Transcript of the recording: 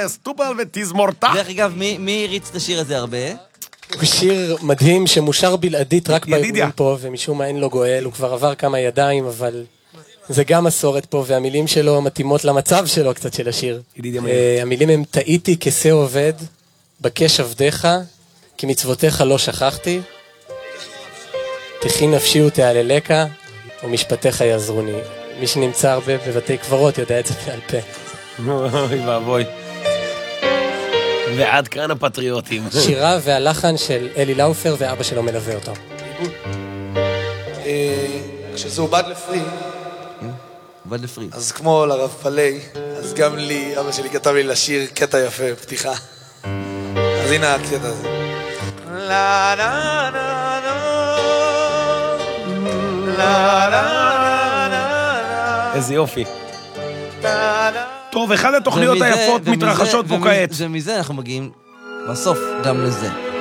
סטופר ותזמורתה. דרך אגב, מי הריץ את השיר הזה הרבה? הוא שיר מדהים שמושר בלעדית רק באירועים פה, ומשום מה אין לו גואל, הוא כבר עבר כמה ידיים, אבל זה גם מסורת פה, והמילים שלו מתאימות למצב שלו קצת של השיר. המילים הם, טעיתי כשה עובד, בקש עבדיך, כי מצוותיך לא שכחתי, תכין נפשי ותעללך, ומשפטיך יעזרוני. מי שנמצא הרבה בבתי קברות יודע את זה בעל פה. אוי ואבוי. ועד כאן הפטריוטים. שירה והלחן של אלי לאופר ואבא שלו מלווה אותו. כשזה עובד לפרי, עובד לפרי. אז כמו לרב פלי, אז גם לי, אבא שלי כתב לי לשיר קטע יפה, פתיחה. אז הנה הקטע הזה. לה לה לה לה לה לה. איזה יופי. טוב, אחד התוכניות היפות מתרחשות פה כעת. ומזה אנחנו מגיעים בסוף גם לזה.